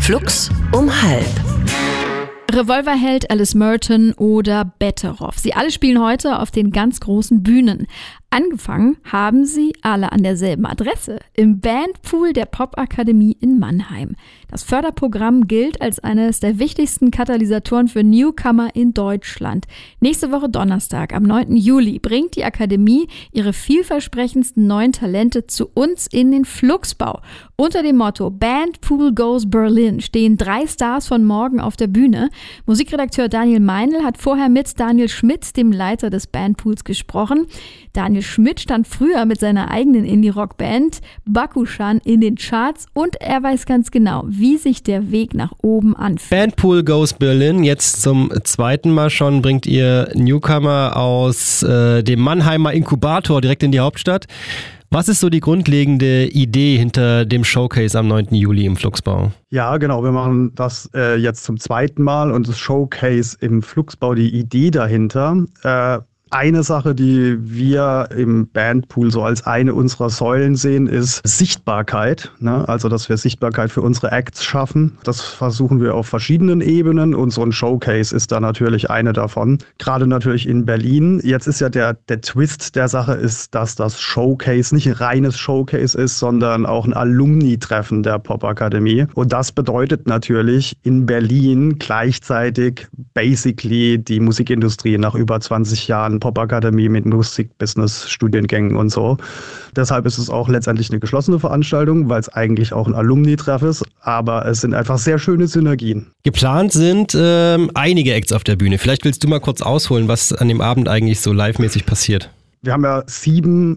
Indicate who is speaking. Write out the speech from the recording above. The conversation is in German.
Speaker 1: Flux um 12:30.
Speaker 2: Revolverheld, Alice Merton oder Betteroff. Sie alle spielen heute auf den ganz großen Bühnen. Angefangen haben sie alle an derselben Adresse, im Bandpool der Popakademie in Mannheim. Das Förderprogramm gilt als eines der wichtigsten Katalysatoren für Newcomer in Deutschland. Nächste Woche Donnerstag, am 9. Juli, bringt die Akademie ihre vielversprechendsten neuen Talente zu uns in den Fluxbau. Unter dem Motto Bandpool Goes Berlin stehen 3 Stars von morgen auf der Bühne. Musikredakteur Daniel Meinl hat vorher mit Daniel Schmidt, dem Leiter des Bandpools, gesprochen. Daniel Schmidt stand früher mit seiner eigenen Indie-Rock-Band Bakushan in den Charts und er weiß ganz genau, wie sich der Weg nach oben anfühlt.
Speaker 3: Bandpool Goes Berlin, jetzt zum 2. Mal schon, bringt ihr Newcomer aus dem Mannheimer Inkubator direkt in die Hauptstadt. Was ist so die grundlegende Idee hinter dem Showcase am 9. Juli im Fluxbau?
Speaker 4: Ja, genau. Wir machen das jetzt zum 2. Mal und das Showcase im Fluxbau, die Idee dahinter. Eine Sache, die wir im Bandpool so als eine unserer Säulen sehen, ist Sichtbarkeit. Ne? Also, dass wir Sichtbarkeit für unsere Acts schaffen. Das versuchen wir auf verschiedenen Ebenen und so ein Showcase ist da natürlich eine davon. Gerade natürlich in Berlin. Jetzt ist ja der Twist der Sache ist, dass das Showcase nicht ein reines Showcase ist, sondern auch ein Alumni-Treffen der Popakademie. Und das bedeutet natürlich in Berlin gleichzeitig basically die Musikindustrie nach über 20 Jahren Popakademie mit Musik-Business-Studiengängen und so. Deshalb ist es auch letztendlich eine geschlossene Veranstaltung, weil es eigentlich auch ein Alumni-Treff ist, aber es sind einfach sehr schöne Synergien.
Speaker 3: Geplant sind einige Acts auf der Bühne. Vielleicht willst du mal kurz ausholen, was an dem Abend eigentlich so live-mäßig passiert.
Speaker 4: Wir haben ja 7